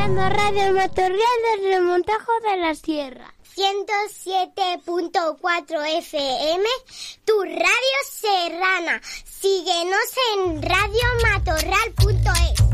escuchando Radio Matorral del Remontajo de la Sierra. 107.4 FM, tu radio serrana. Síguenos en radiomatorral.es.